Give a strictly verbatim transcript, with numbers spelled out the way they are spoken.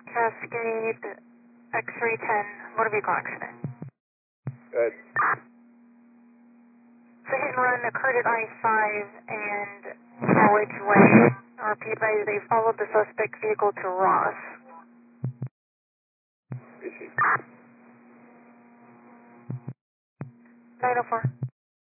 Cascade, X three ten, motor vehicle accident. Good. So hit and run occurred at I five and College Way. R P by they followed the suspect vehicle to Ross. Receive. nine oh four.